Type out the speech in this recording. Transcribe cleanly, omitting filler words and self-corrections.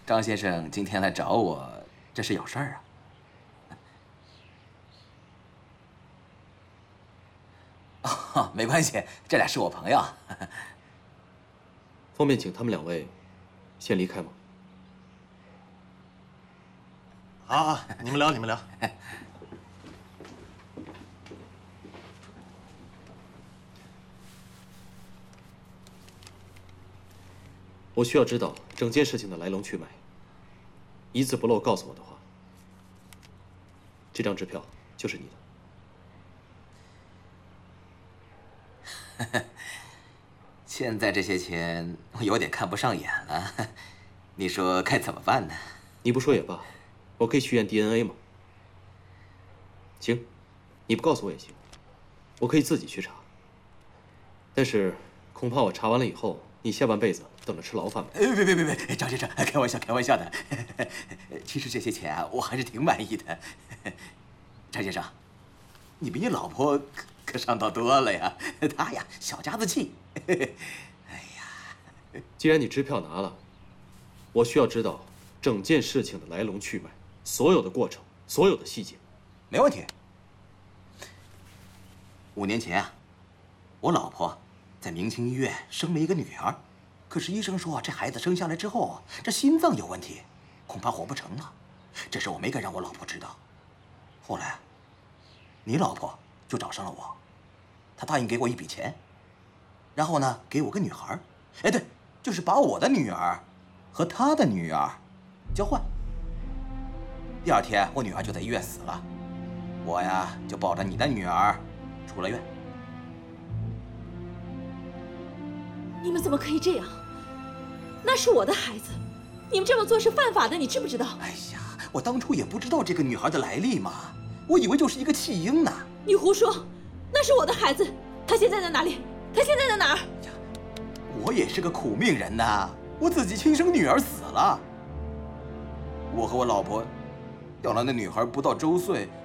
张先生今天来找我，这是有事儿啊？哦，没关系，这俩是我朋友。 方便请他们2位先离开吗？ 好，你们聊，你们聊。 我需要知道整件事情的来龙去脉。一字不漏告诉我的话，这张支票就是你的。现在这些钱我有点看不上眼了，你说该怎么办呢？ 你不说也罢，我可以去验 DNA 吗？行，你不告诉我也行，我可以自己去查。但是恐怕我查完了以后，你下半辈子等着吃牢饭吧。 别，张先生，开玩笑的。其实这些钱啊，我还是挺满意的。张先生，你比你老婆可上道多了呀，她呀小家子气。哎呀， 既然你支票拿了，我需要知道整件事情的来龙去脉，所有的过程，所有的细节。 没问题。5年前啊，我老婆在明清医院生了一个女儿，可是医生说这孩子生下来之后啊，这心脏有问题，恐怕活不成了。这事我没敢让我老婆知道。后来，你老婆就找上了我，她答应给我一笔钱，然后呢，给我个女孩。哎，对，就是把我的女儿和她的女儿交换。第2天，我女儿就在医院死了，我呀就抱着你的女儿出了院。 你们怎么可以这样？那是我的孩子，你们这么做是犯法的，你知不知道？ 哎呀，我当初也不知道这个女孩的来历嘛，我以为就是一个弃婴呢。 你胡说，那是我的孩子，他现在在哪里？他现在在哪儿？ 呀，我也是个苦命人呐，我自己亲生女儿死了，我和我老婆养了那女孩不到周岁，